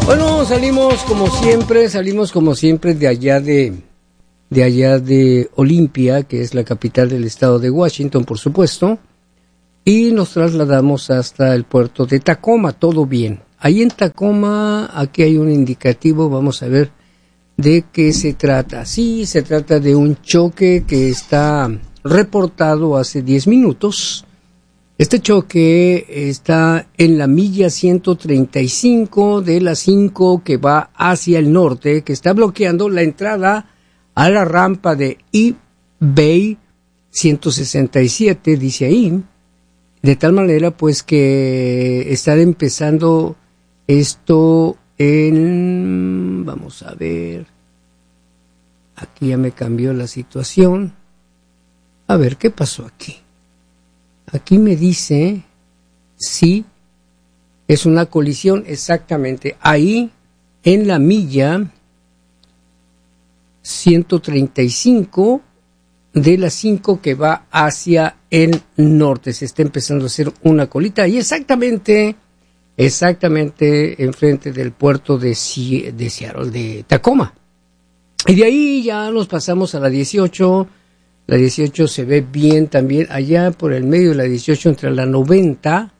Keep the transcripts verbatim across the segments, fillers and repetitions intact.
Bueno, salimos como siempre, salimos como siempre de allá de, de allá de Olympia, que es la capital del estado de Washington, por supuesto, y nos trasladamos hasta el puerto de Tacoma, todo bien. Ahí en Tacoma, aquí hay un indicativo, vamos a ver de qué se trata. Sí, se trata de un choque que está reportado hace diez minutos. Este choque está en la milla ciento treinta y cinco de la cinco que va hacia el norte, que está bloqueando la entrada a la rampa de eBay ciento sesenta y siete, dice ahí, de tal manera pues que están empezando esto en, vamos a ver, aquí ya me cambió la situación, a ver qué pasó aquí. Aquí me dice, sí, es una colisión exactamente ahí en la milla ciento treinta y cinco de la cinco que va hacia el norte. Se está empezando a hacer una colita y exactamente, exactamente enfrente del puerto de, C- de Seattle, de Tacoma. Y de ahí ya nos pasamos a la dieciocho. La dieciocho se ve bien también, allá por el medio de la dieciocho entre la noventa.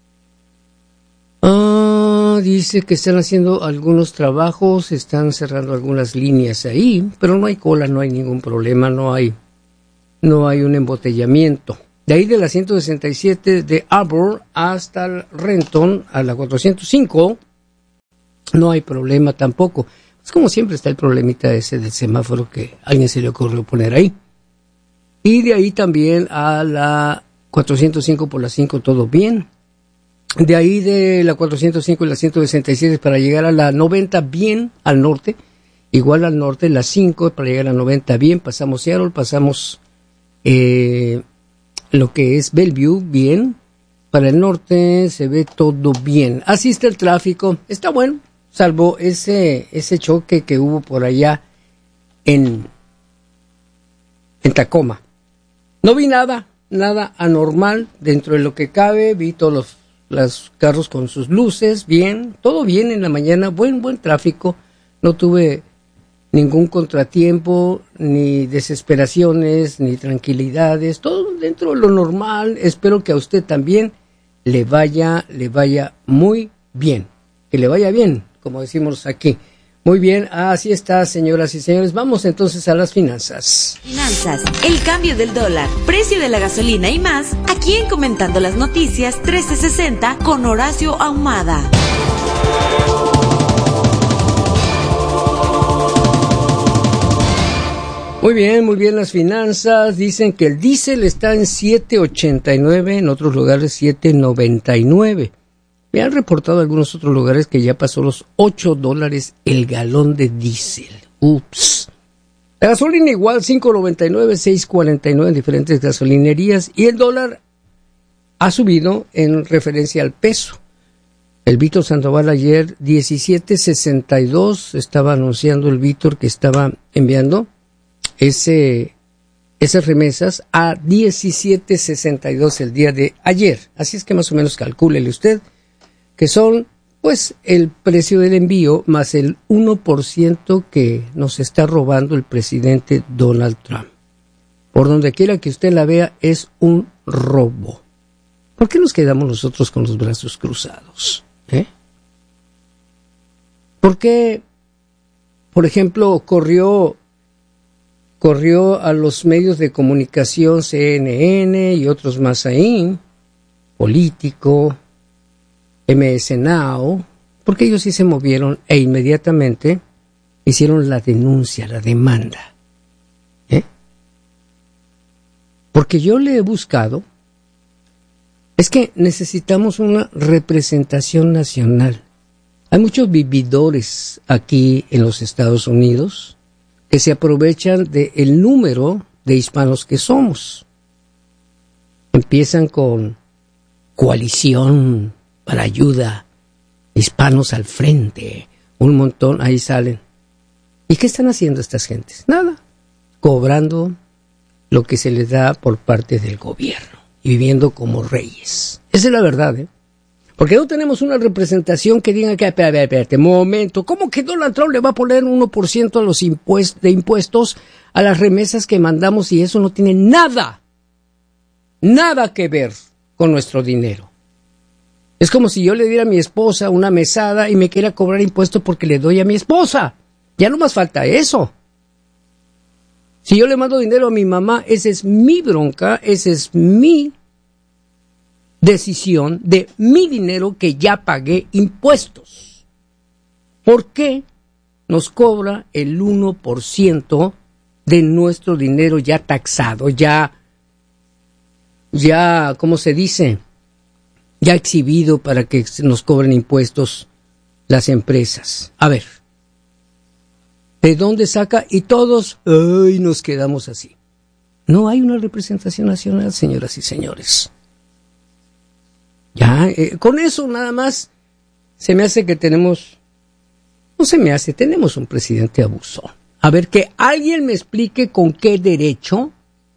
Ah, dice que están haciendo algunos trabajos, están cerrando algunas líneas ahí, pero no hay cola, no hay ningún problema, no hay, no hay un embotellamiento. De ahí de la ciento sesenta y siete de Arbor hasta el Renton, a la cuatrocientos cinco, no hay problema tampoco. Es como siempre está el problemita ese del semáforo que a alguien se le ocurrió poner ahí. Y de ahí también a la cuatrocientos cinco por la cinco, todo bien. De ahí de la cuatrocientos cinco y la ciento sesenta y siete para llegar a la noventa bien al norte. Igual al norte, la cinco para llegar a la noventa bien. Pasamos Seattle, pasamos eh, lo que es Bellevue bien. Para el norte se ve todo bien. Así está el tráfico. Está bueno, salvo ese, ese choque que hubo por allá en, en Tacoma. No vi nada, nada anormal dentro de lo que cabe, vi todos los, los carros con sus luces, bien, todo bien en la mañana, buen, buen tráfico, no tuve ningún contratiempo, ni desesperaciones, ni tranquilidades, todo dentro de lo normal, espero que a usted también le vaya, le vaya muy bien, que le vaya bien, como decimos aquí. Muy bien, así está, señoras y señores. Vamos entonces a las finanzas. Finanzas, el cambio del dólar, precio de la gasolina y más, aquí en Comentando las Noticias trece sesenta con Horacio Ahumada. Muy bien, muy bien las finanzas. Dicen que el diésel está en siete ochenta y nueve, en otros lugares siete noventa y nueve. Me han reportado algunos otros lugares que ya pasó los ocho dólares el galón de diésel. Ups. La gasolina igual, cinco noventa y nueve, seis cuarenta y nueve en diferentes gasolinerías. Y el dólar ha subido en referencia al peso. El Víctor Sandoval ayer, diecisiete sesenta y dos, estaba anunciando el Víctor que estaba enviando ese, esas remesas a diecisiete sesenta y dos el día de ayer. Así es que más o menos calcúlele usted, que son, pues, el precio del envío más el uno por ciento que nos está robando el presidente Donald Trump. Por donde quiera que usted la vea, es un robo. ¿Por qué nos quedamos nosotros con los brazos cruzados? ¿Eh? ¿Por qué, por ejemplo, corrió, corrió a los medios de comunicación C N N y otros más ahí, Político, M S Now, porque ellos sí se movieron e inmediatamente hicieron la denuncia, la demanda? ¿Eh? Porque yo le he buscado, es que necesitamos una representación nacional. Hay muchos vividores aquí en los Estados Unidos que se aprovechan del número de hispanos que somos. Empiezan con coalición para ayuda, hispanos al frente, un montón, ahí salen. ¿Y qué están haciendo estas gentes? Nada, cobrando lo que se les da por parte del gobierno y viviendo como reyes. Esa es la verdad, ¿eh? Porque no tenemos una representación que diga que, espérate, espérate, momento, ¿cómo que Donald Trump le va a poner un uno por ciento a los impuestos, de impuestos a las remesas que mandamos y eso no tiene nada, nada que ver con nuestro dinero? Es como si yo le diera a mi esposa una mesada y me quiera cobrar impuestos porque le doy a mi esposa. Ya no más falta eso. Si yo le mando dinero a mi mamá, esa es mi bronca, esa es mi decisión de mi dinero que ya pagué impuestos. ¿Por qué nos cobra el uno por ciento de nuestro dinero ya taxado, ya, ya, ¿cómo se dice? Ya exhibido para que nos cobren impuestos las empresas? A ver, ¿de dónde saca? Y todos, ¡ay!, nos quedamos así. No hay una representación nacional, señoras y señores. Ya, eh, con eso nada más se me hace que tenemos, no se me hace, tenemos un presidente abusón. A ver, que alguien me explique con qué derecho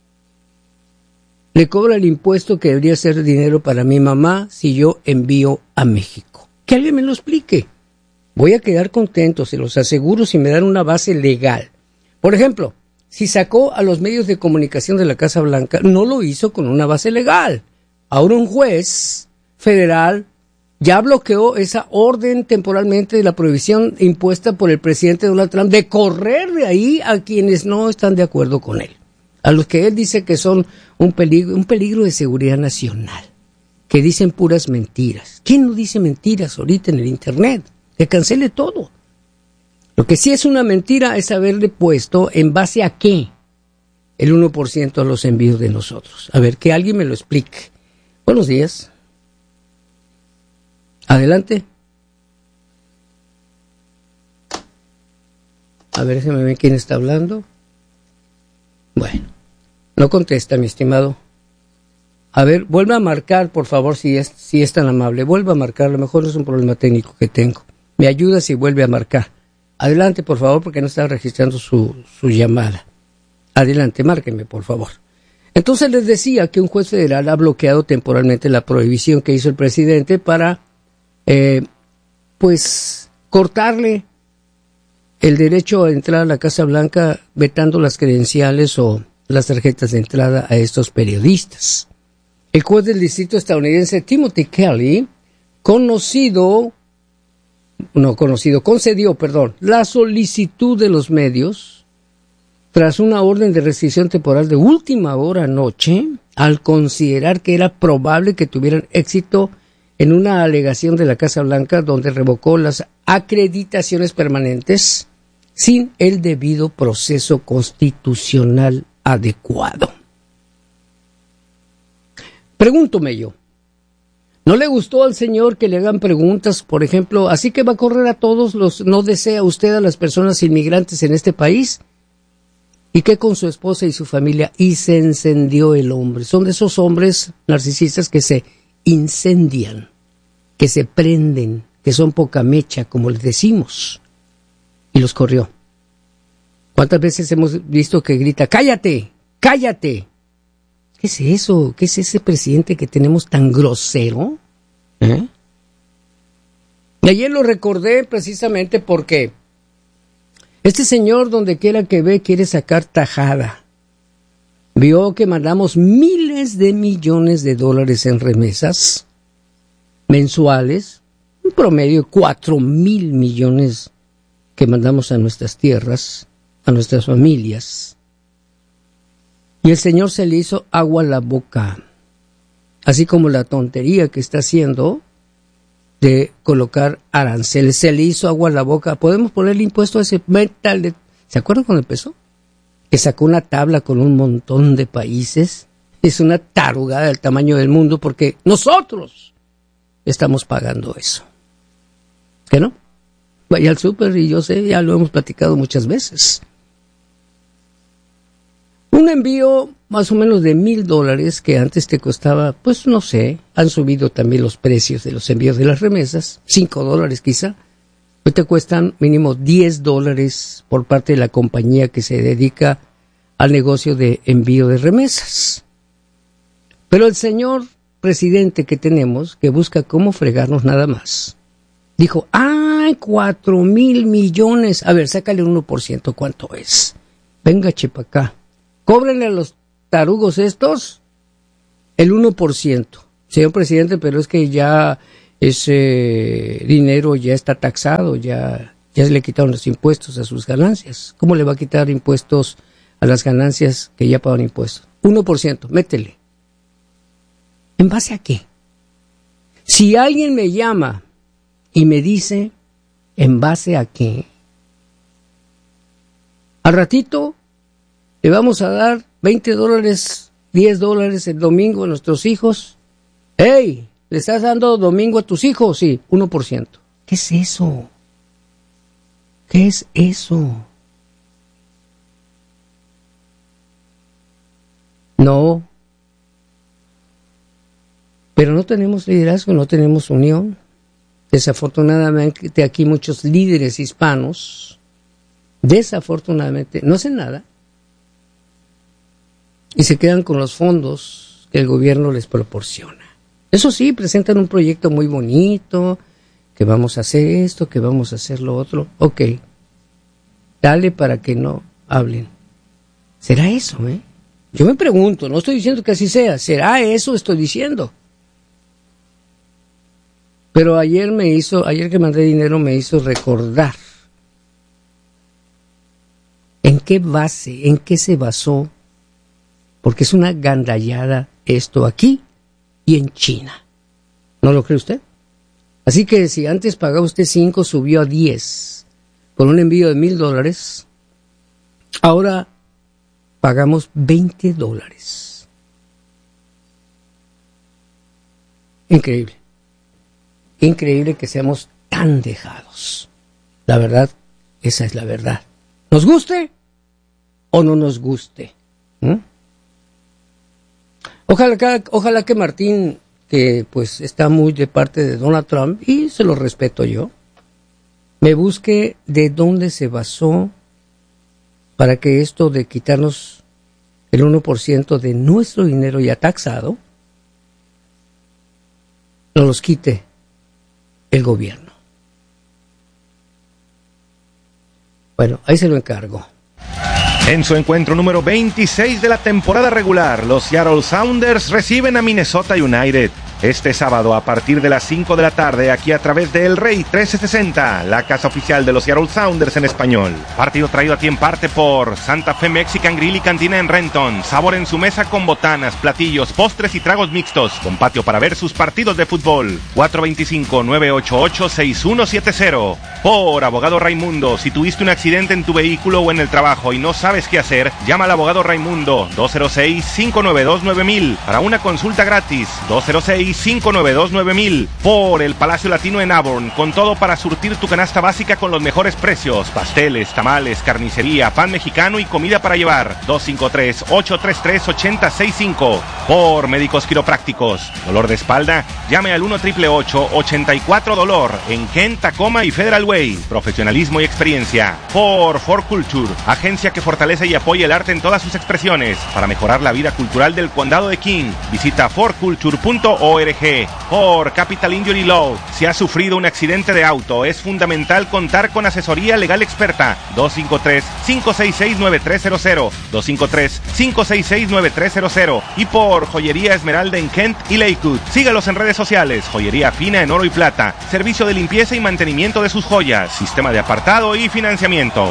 le cobra el impuesto que debería ser dinero para mi mamá si yo envío a México. Que alguien me lo explique. Voy a quedar contento, se los aseguro, si me dan una base legal. Por ejemplo, si sacó a los medios de comunicación de la Casa Blanca, no lo hizo con una base legal. Ahora un juez federal ya bloqueó esa orden temporalmente de la prohibición impuesta por el presidente Donald Trump de correr de ahí a quienes no están de acuerdo con él, a los que él dice que son un peligro, un peligro de seguridad nacional, que dicen puras mentiras. ¿Quién no dice mentiras ahorita en el internet? Que cancele todo. Lo que sí es una mentira es haberle puesto en base a qué el uno por ciento a los envíos de nosotros. A ver, que alguien me lo explique. Buenos días. Adelante. A ver, déjame ver quién está hablando. Bueno, no contesta, mi estimado. A ver, vuelva a marcar, por favor, si es, si es tan amable. Vuelva a marcar, a lo mejor no es un problema técnico que tengo. Me ayuda si vuelve a marcar. Adelante, por favor, porque no está registrando su, su llamada. Adelante, márquenme, por favor. Entonces les decía que un juez federal ha bloqueado temporalmente la prohibición que hizo el presidente para, eh, pues, cortarle el derecho a entrar a la Casa Blanca vetando las credenciales o las tarjetas de entrada a estos periodistas. El juez del distrito estadounidense Timothy Kelly, conocido, no conocido, concedió, perdón, la solicitud de los medios tras una orden de restricción temporal de última hora anoche, al considerar que era probable que tuvieran éxito en una alegación de la Casa Blanca donde revocó las acreditaciones permanentes sin el debido proceso constitucional adecuado. Pregúntome yo, ¿no le gustó al señor que le hagan preguntas, por ejemplo, así que va a correr a todos los, no desea usted a las personas inmigrantes en este país? ¿Y qué con su esposa y su familia? Y se encendió el hombre. Son de esos hombres narcisistas que se incendian, que se prenden, que son poca mecha, como les decimos. Y los corrió. ¿Cuántas veces hemos visto que grita, cállate, cállate? ¿Qué es eso? ¿Qué es ese presidente que tenemos tan grosero? ¿Eh? Ayer lo recordé precisamente porque este señor, donde quiera que ve, quiere sacar tajada. Vio que mandamos miles de millones de dólares en remesas mensuales, un promedio de cuatro mil millones que mandamos a nuestras tierras, a nuestras familias. Y el señor se le hizo agua a la boca, así como la tontería que está haciendo de colocar aranceles. Se le hizo agua a la boca. ¿Podemos ponerle impuesto a ese metal? De... ¿Se acuerdan cuando empezó? Que sacó una tabla con un montón de países. Es una tarugada del tamaño del mundo porque nosotros estamos pagando eso. ¿Qué no? Vaya al súper y yo sé, ya lo hemos platicado muchas veces. Un envío más o menos de mil dólares que antes te costaba, pues no sé, han subido también los precios de los envíos de las remesas, cinco dólares quizá. Hoy te cuestan mínimo diez dólares por parte de la compañía que se dedica al negocio de envío de remesas. Pero el señor presidente que tenemos, que busca cómo fregarnos nada más, dijo, ¡ay, cuatro mil millones! A ver, sácale uno por ciento, ¿cuánto es? Venga, chepa acá. Cóbrenle a los tarugos estos el uno por ciento. Señor presidente, pero es que ya ese dinero ya está taxado, ya, ya se le quitaron los impuestos a sus ganancias. ¿Cómo le va a quitar impuestos a las ganancias que ya pagan impuestos? uno por ciento, métele. ¿En base a qué? Si alguien me llama y me dice, ¿en base a qué? Al ratito le vamos a dar veinte dólares, diez dólares el domingo a nuestros hijos. ¡Ey! ¿Le estás dando domingo a tus hijos? Sí, uno por ciento. ¿Qué es eso? ¿Qué es eso? No. Pero no tenemos liderazgo, no tenemos unión. Desafortunadamente aquí muchos líderes hispanos, desafortunadamente, no hacen nada y se quedan con los fondos que el gobierno les proporciona. Eso sí, presentan un proyecto muy bonito, que vamos a hacer esto, que vamos a hacer lo otro. Ok, dale para que no hablen. ¿Será eso, eh? Yo me pregunto, no estoy diciendo que así sea, ¿será eso estoy diciendo? Pero ayer me hizo, ayer que mandé dinero me hizo recordar en qué base, en qué se basó, porque es una gandallada esto aquí y en China. ¿No lo cree usted? Así que si antes pagaba usted cinco, subió a diez por un envío de mil dólares, ahora pagamos veinte dólares. Increíble. Increíble que seamos tan dejados. La verdad, esa es la verdad. ¿Nos guste o no nos guste? ¿Mm? Ojalá que, ojalá que Martín, que pues está muy de parte de Donald Trump, y se lo respeto yo, me busque de dónde se basó para que esto de quitarnos el uno por ciento de nuestro dinero ya taxado, nos los quite el gobierno. Bueno, ahí se lo encargo. En su encuentro número veintiséis de la temporada regular, los Seattle Sounders reciben a Minnesota United. Este sábado a partir de las cinco de la tarde, aquí a través de El Rey trece sesenta, la casa oficial de los Seattle Sounders en español. Partido traído a ti en parte por Santa Fe Mexican Grill y Cantina en Renton. Sabor en su mesa con botanas, platillos, postres y tragos mixtos. Con patio para ver sus partidos de fútbol. cuatro dos cinco, nueve ocho ocho, seis uno siete cero. Por Abogado Raimundo, si tuviste un accidente en tu vehículo o en el trabajo y no sabes qué hacer, llama al Abogado Raimundo dos cero seis, cinco nueve dos, nueve mil para una consulta gratis. dos cero seis, cinco nueve dos, nueve mil. Por el Palacio Latino en Auburn, con todo para surtir tu canasta básica con los mejores precios. Pasteles, tamales, carnicería, pan mexicano y comida para llevar. dos cinco tres, ocho tres tres, ocho cero seis cinco. Por Médicos Quiroprácticos. Dolor de espalda, llame al uno ocho ocho ocho, ochenta y cuatro dolor en Kent, Tacoma y Federal Way. Profesionalismo y experiencia. Por For Culture, agencia que fortalece y apoya el arte en todas sus expresiones para mejorar la vida cultural del condado de King. Visita for culture punto org. Por Capital Injury Law, si has sufrido un accidente de auto, es fundamental contar con asesoría legal experta. dos cinco tres, cinco seis seis, nueve tres cero cero. dos cinco tres, cinco seis seis, nueve tres cero cero. Y por Joyería Esmeralda en Kent y Lakewood. Sígalos en redes sociales. Joyería fina en oro y plata. Servicio de limpieza y mantenimiento de sus joyas. Sistema de apartado y financiamiento.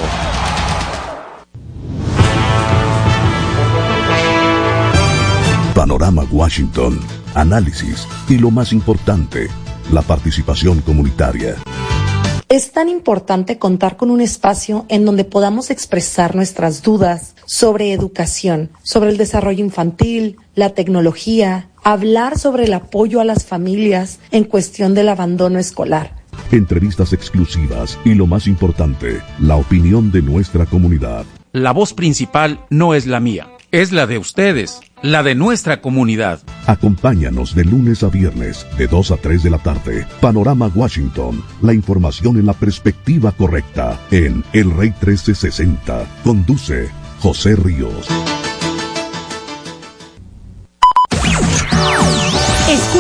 Panorama Washington, análisis y lo más importante, la participación comunitaria. Es tan importante contar con un espacio en donde podamos expresar nuestras dudas sobre educación, sobre el desarrollo infantil, la tecnología, hablar sobre el apoyo a las familias en cuestión del abandono escolar. Entrevistas exclusivas y lo más importante, la opinión de nuestra comunidad. La voz principal no es la mía, es la de ustedes, la de nuestra comunidad. Acompáñanos de lunes a viernes, de dos a tres de la tarde. Panorama Washington, la información en la perspectiva correcta, en El Rey trece sesenta. Conduce José Ríos.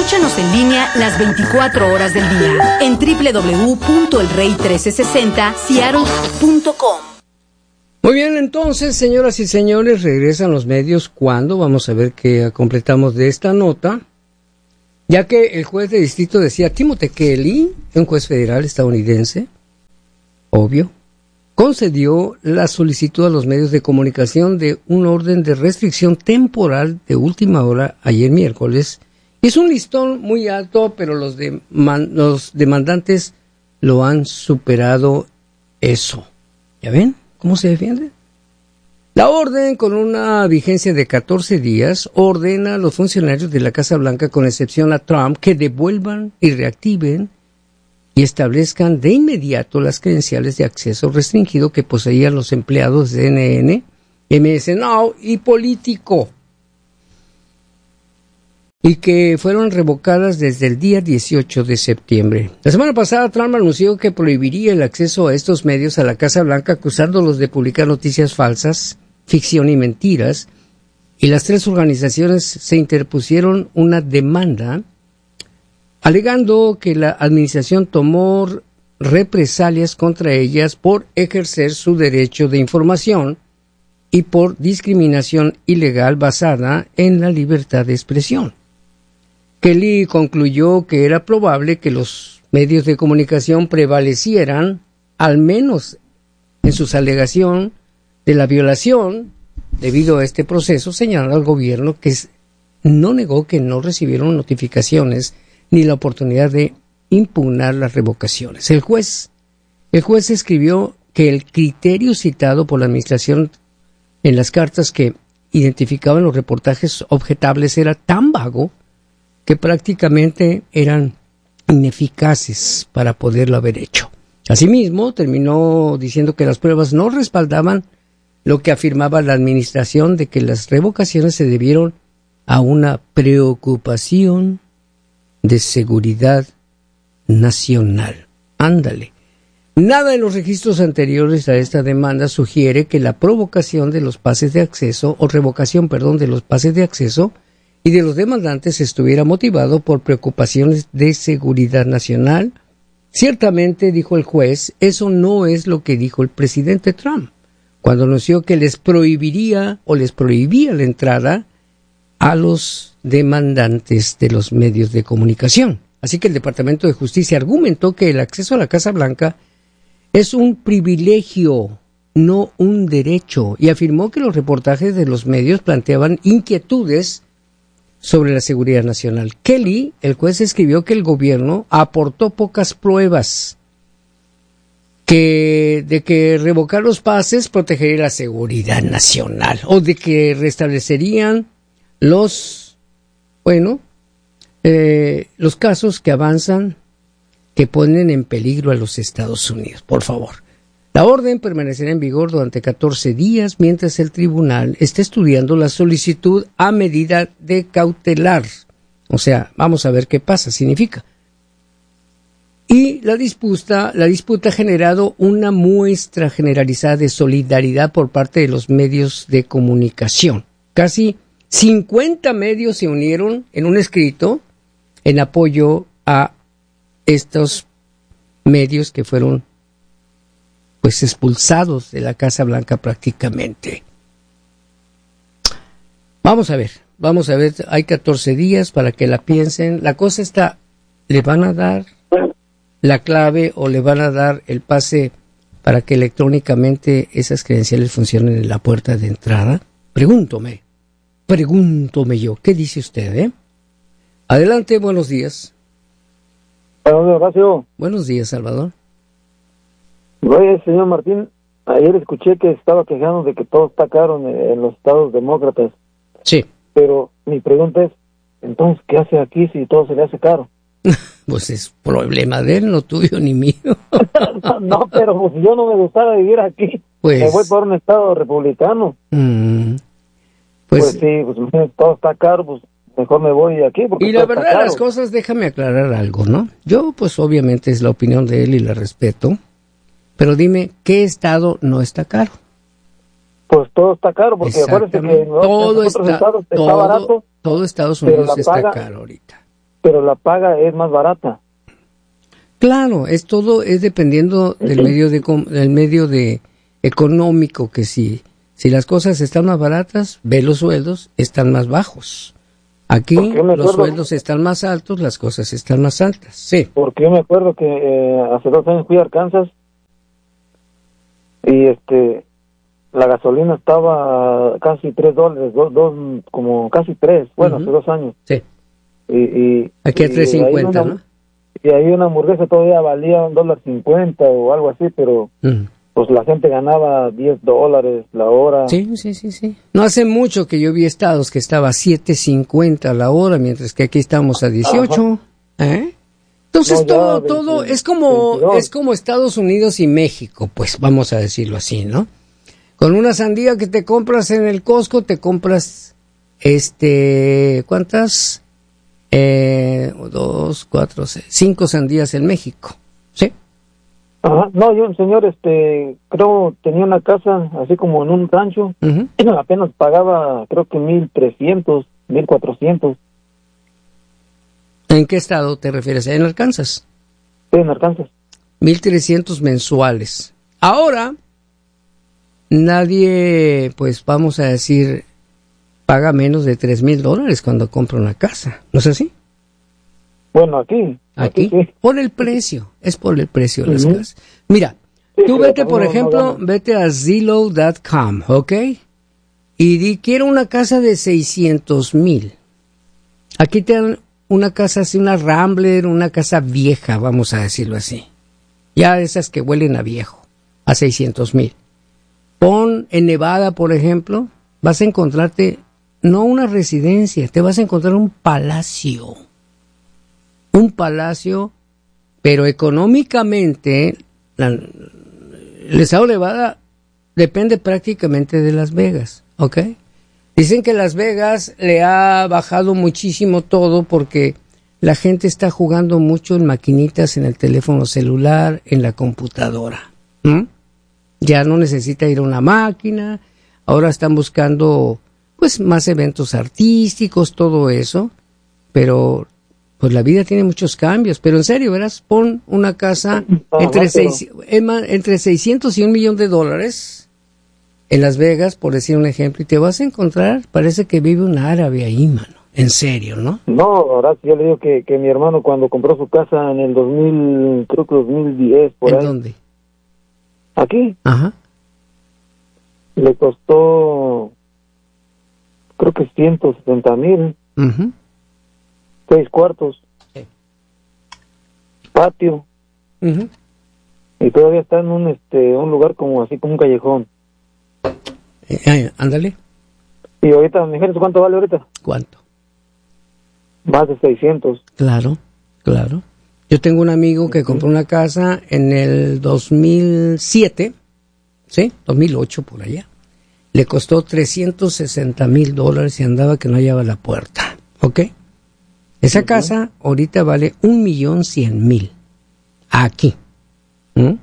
en línea las veinticuatro horas del día en doble u doble u doble u punto el rey trece sesenta seattle punto com. Muy bien, entonces, señoras y señores, regresan los medios. ¿Cuándo? Vamos a ver qué completamos de esta nota. Ya que el juez de distrito decía, Timothy Kelly, un juez federal estadounidense, obvio, concedió la solicitud a los medios de comunicación de un orden de restricción temporal de última hora ayer miércoles. Es un listón muy alto, pero los, deman- los demandantes lo han superado eso. ¿Ya ven cómo se defiende? La orden, con una vigencia de catorce días, ordena a los funcionarios de la Casa Blanca, con excepción a Trump, que devuelvan y reactiven y establezcan de inmediato las credenciales de acceso restringido que poseían los empleados de C N N, M S N B C y Político, y que fueron revocadas desde el día dieciocho de septiembre. La semana pasada, Trump anunció que prohibiría el acceso a estos medios a la Casa Blanca, acusándolos de publicar noticias falsas, ficción y mentiras, y las tres organizaciones se interpusieron una demanda alegando que la administración tomó represalias contra ellas por ejercer su derecho de información y por discriminación ilegal basada en la libertad de expresión. Kelly concluyó que era probable que los medios de comunicación prevalecieran, al menos en su alegación de la violación, debido a este proceso, señalando al gobierno que no negó que no recibieron notificaciones ni la oportunidad de impugnar las revocaciones. El juez, el juez escribió que el criterio citado por la administración en las cartas que identificaban los reportajes objetables era tan vago que prácticamente eran ineficaces para poderlo haber hecho. Asimismo, terminó diciendo que las pruebas no respaldaban lo que afirmaba la administración de que las revocaciones se debieron a una preocupación de seguridad nacional. Ándale. Nada en los registros anteriores a esta demanda sugiere que la provocación de los pases de acceso, o revocación, perdón, de los pases de acceso y de los demandantes estuviera motivado por preocupaciones de seguridad nacional. Ciertamente, dijo el juez, eso no es lo que dijo el presidente Trump cuando anunció que les prohibiría o les prohibía la entrada a los demandantes de los medios de comunicación. Así que el Departamento de Justicia argumentó que el acceso a la Casa Blanca es un privilegio, no un derecho, y afirmó que los reportajes de los medios planteaban inquietudes sobre la seguridad nacional. Kelly, el juez, escribió que el gobierno aportó pocas pruebas que de que revocar los pases protegería la seguridad nacional, o de que restablecerían los, bueno, eh, los casos que avanzan, que ponen en peligro a los Estados Unidos. Por favor. La orden permanecerá en vigor durante catorce días mientras el tribunal esté estudiando la solicitud a medida de cautelar. O sea, vamos a ver qué pasa, significa. Y la disputa, la disputa ha generado una muestra generalizada de solidaridad por parte de los medios de comunicación. Casi cincuenta medios se unieron en un escrito en apoyo a estos medios que fueron pues expulsados de la Casa Blanca prácticamente. Vamos a ver, vamos a ver, hay catorce días para que la piensen. La cosa está, ¿le van a dar la clave o le van a dar el pase para que electrónicamente esas credenciales funcionen en la puerta de entrada? Pregúntome, pregúntome yo, ¿qué dice usted, eh? Adelante, buenos días. Buenos días, Horacio. Buenos días, Salvador. Oye, señor Martín, ayer escuché que estaba quejando de que todo está caro en, en los estados demócratas. Sí. Pero mi pregunta es, entonces, ¿qué hace aquí si todo se le hace caro? Pues es problema de él, no tuyo ni mío. No, pero pues yo no me gustara vivir aquí. Pues, me voy por un estado republicano. Mm, pues, pues sí, pues todo está caro, pues mejor me voy de aquí. Porque y la verdad las cosas, déjame aclarar algo, ¿no? Yo, pues obviamente es la opinión de él y la respeto. Pero dime, ¿qué estado no está caro? Pues todo está caro, porque acuérdense que no, todo en otros está, estados todo, está barato. Todo Estados Unidos está paga, caro ahorita. pero la paga es más barata. Claro, es todo, es dependiendo del medio de del medio de económico, que si, si las cosas están más baratas, ve los sueldos, están más bajos. Aquí los acuerdo, sueldos están más altos, las cosas están más altas, sí. Porque yo me acuerdo que eh, hace dos años fui a Arkansas y este la gasolina estaba casi tres dólares, dos, dos, como casi tres, bueno, uh-huh. hace dos años. Sí. Y, y, aquí a tres cincuenta, ¿no? Y ahí una hamburguesa todavía valía un dólar cincuenta o algo así, pero uh-huh. pues la gente ganaba diez dólares la hora. Sí, sí, sí, sí. No hace mucho que yo vi estados que estaba a siete cincuenta la hora, mientras que aquí estamos a dieciocho. ¿Eh? Entonces no, todo, veinte, todo es como, veintidós. Es como Estados Unidos y México, pues vamos a decirlo así, ¿no? Con una sandía que te compras en el Costco, te compras, este, ¿cuántas? Eh, dos, cuatro, seis, cinco sandías en México, ¿sí? Ajá, no, yo, señor, este, creo tenía una casa así como en un rancho, uh-huh. y apenas pagaba, creo que mil trescientos, mil cuatrocientos. ¿En qué estado te refieres? ¿En Arkansas? Sí, en Arkansas. Mil trescientos mensuales. Ahora, nadie, pues vamos a decir, paga menos de tres mil dólares cuando compra una casa, ¿no es así? Bueno, aquí. Aquí, aquí sí. Por el precio, es por el precio de uh-huh. las casas. Mira, sí, tú vete, por ejemplo, no vete a Zillow punto com, ¿ok? Y di, quiero una casa de seiscientos mil. Aquí te dan una casa así, una Rambler, una casa vieja, vamos a decirlo así. Ya esas que huelen a viejo, a seiscientos mil. Pon en Nevada, por ejemplo, vas a encontrarte, no una residencia, te vas a encontrar un palacio. Un palacio, pero económicamente, la, el estado de Nevada depende prácticamente de Las Vegas, ¿ok? Dicen que Las Vegas le ha bajado muchísimo todo porque la gente está jugando mucho en maquinitas, en el teléfono celular, en la computadora. ¿Mm? Ya no necesita ir a una máquina, ahora están buscando pues más eventos artísticos, todo eso, pero pues la vida tiene muchos cambios, pero en serio, verás, pon una casa entre, seis, entre seiscientos y un millón de dólares en Las Vegas, por decir un ejemplo, y te vas a encontrar, parece que vive un árabe ahí, mano, en serio, ¿no? No, ahora yo le digo que, que mi hermano cuando compró su casa en el dos mil, creo que dos mil diez, por ¿En ahí. dónde? Aquí. Ajá. Le costó, creo que ciento setenta mil. Uh-huh. Seis cuartos, sí. Patio, uh-huh. y todavía está en un este un lugar como así como un callejón. Eh, eh, ándale. Y ahorita, imagínate cuánto vale ahorita. ¿Cuánto? Más de seiscientos. Claro, claro. Yo tengo un amigo que compró una casa en el dos mil siete, ¿sí? dos mil ocho por allá. Le costó trescientos sesenta mil dólares y andaba que no hallaba la puerta, ¿ok? Esa uh-huh. casa ahorita vale un millón cien mil. Aquí. ¿Mm?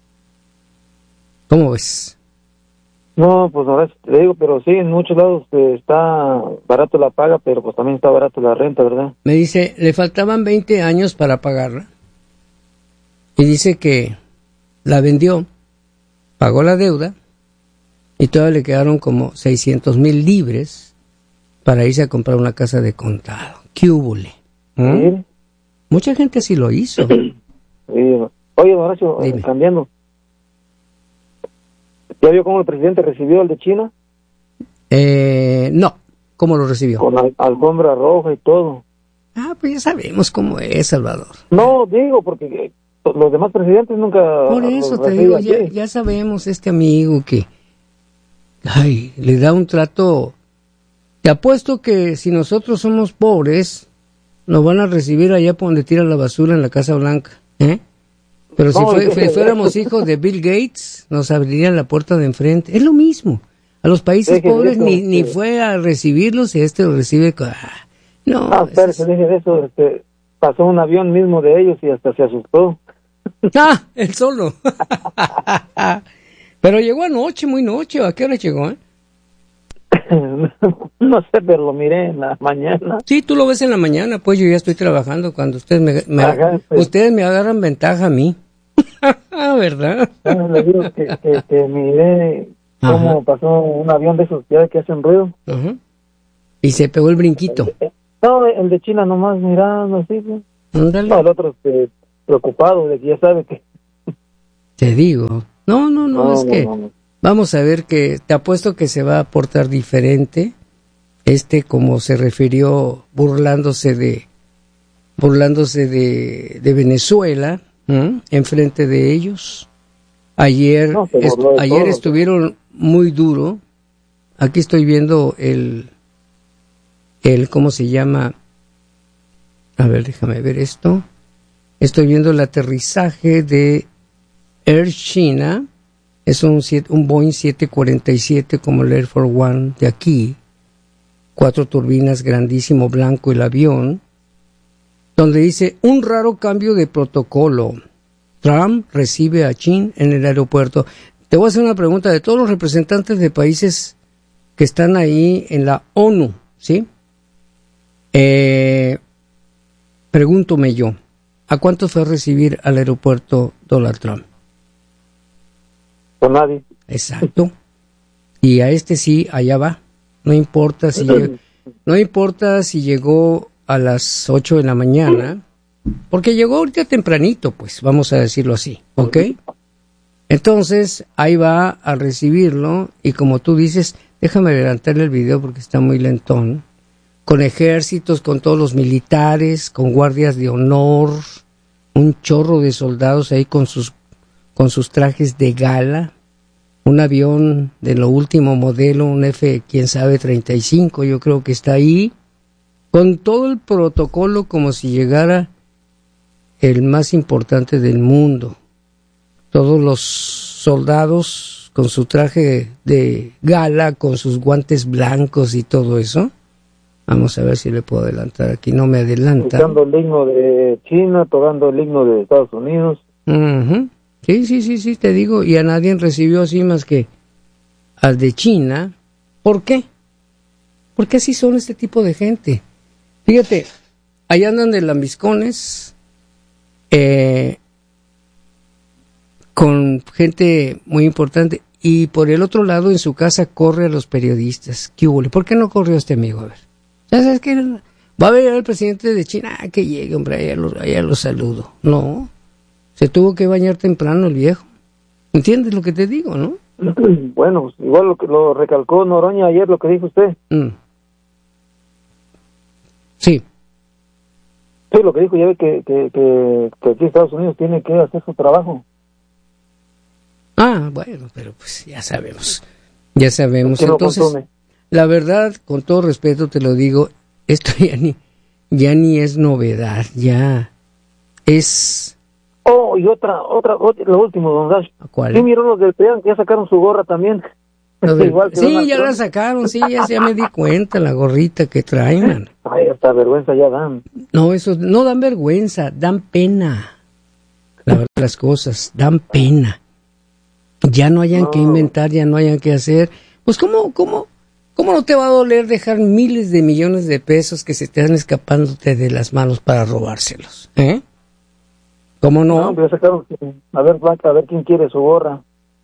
¿Cómo ves? No, pues ahora te digo, pero sí, en muchos lados eh, está barato la paga, pero pues también está barato la renta, ¿verdad? Me dice, le faltaban veinte años para pagarla. Y dice que la vendió, pagó la deuda, y todavía le quedaron como seiscientos mil libres para irse a comprar una casa de contado. ¿Qué húbole? ¿Mm? Sí. Mucha gente sí lo hizo. Sí. Oye, Horacio, eh, cambiando. ¿Ya vio cómo el presidente recibió al de China? Eh, no. ¿Cómo lo recibió? Con al- alfombra roja y todo. Ah, pues ya sabemos cómo es, Salvador. No, digo, porque eh, los demás presidentes nunca... Por eso los te digo, ya, ya sabemos este amigo que... Ay, le da un trato... Te apuesto que si nosotros somos pobres, nos van a recibir allá por donde tiran la basura en la Casa Blanca, ¿eh? Pero si, No, fue, es que- fuéramos hijos de Bill Gates, nos abrirían la puerta de enfrente. Es lo mismo. A los países Es que pobres eso, ni, ni este- fue a recibirlos y este lo recibe... con- ah, no, Ah, es- espérate, dije de eso, este, pasó un avión mismo de ellos y hasta se asustó. Ah, él solo. Pero llegó anoche, muy noche. ¿A qué hora llegó, eh? no sé, pero lo miré en la mañana. Sí, tú lo ves en la mañana, pues yo ya estoy trabajando cuando ustedes me, me Ajá, pues. ustedes me agarran ventaja a mí. ¿Verdad? Bueno, le digo que, que, que miré cómo Ajá. pasó un avión de esos ya que hacen ruido. Ajá. Y se pegó el brinquito. El, no, el de China nomás mirando así. ¿No? No, el otro este, preocupado de que ya sabe que... Te digo. No, no, no, no es no, que... No, no. Vamos a ver que te apuesto que se va a portar diferente. Este, como se refirió, burlándose de burlándose de, de Venezuela, ¿eh? Enfrente de ellos. Ayer, no, est ayer todo. estuvieron muy duro. Aquí estoy viendo el, el, ¿cómo se llama? A ver, déjame ver esto. Estoy viendo el aterrizaje de Air China. Es un, un Boeing siete cuarenta y siete como el Air Force One de aquí. Cuatro turbinas, grandísimo, blanco el avión. Donde dice, un raro cambio de protocolo. Trump recibe a Chin en el aeropuerto. Te voy a hacer una pregunta de todos los representantes de países que están ahí en la ONU, ¿sí? Eh, pregúntome yo, ¿a cuántos fue a recibir al aeropuerto Donald Trump? Con nadie. Exacto. Y a este sí, allá va. No importa si llegó, no importa si llegó a las ocho de la mañana, porque llegó ahorita tempranito, pues, vamos a decirlo así, ¿ok? Entonces, ahí va a recibirlo, y como tú dices, déjame adelantarle el video porque está muy lentón, con ejércitos, con todos los militares, con guardias de honor, un chorro de soldados ahí con sus con sus trajes de gala, un avión de lo último modelo, un F, quién sabe, treinta y cinco, yo creo que está ahí, con todo el protocolo como si llegara el más importante del mundo. Todos los soldados con su traje de gala, con sus guantes blancos y todo eso. Vamos a ver si le puedo adelantar aquí, no me adelanta. Tocando el himno de China, tocando el himno de Estados Unidos. Uh-huh. Sí, sí, sí, sí, te digo, y a nadie recibió así más que al de China. ¿Por qué? Porque así son este tipo de gente. Fíjate, allá andan de lambiscones, eh, con gente muy importante, y por el otro lado en su casa corre a los periodistas. ¿Qué hubo? ¿Por qué no corrió este amigo? A ver, ¿sabes qué? Va a ver al presidente de China, ah, que llegue, hombre, allá lo, allá lo saludo. No. Se tuvo que bañar temprano el viejo. ¿Entiendes lo que te digo, no? Bueno, igual lo que lo recalcó Noroña ayer, lo que dijo usted. Mm. Sí. Sí, lo que dijo, ya ve que, que, que, que aquí Estados Unidos tiene que hacer su trabajo. Ah, bueno, pero pues ya sabemos. Ya sabemos. No Entonces, consume. La verdad, con todo respeto te lo digo, esto ya ni, ya ni es novedad, ya es... Oh, y otra, otra, otra lo último, don Dash. ¿Cuál? Sí, miró los del P R I que ya sacaron su gorra también. Del, Igual que sí, ya la sacaron, sí, ya, ya me di cuenta, la gorrita que traen, man. Ay, hasta vergüenza ya dan. No, eso, no dan vergüenza, dan pena. La verdad, las cosas, dan pena. Ya no hayan no. que inventar, ya no hayan que hacer. Pues, ¿cómo, cómo, cómo no te va a doler dejar miles de millones de pesos que se te están escapándote de las manos para robárselos? ¿Eh? ¿Cómo no? No, pero sacaron, a ver, Blanca, a ver quién quiere su gorra.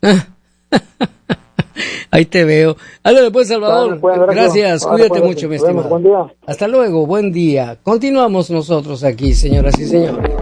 Ahí te veo. Ándale pues, Salvador. Vale, pues, gracias, vale, cuídate pues, mucho, mi estimado. Buen día. Hasta luego, buen día. Continuamos nosotros aquí, señoras y señores.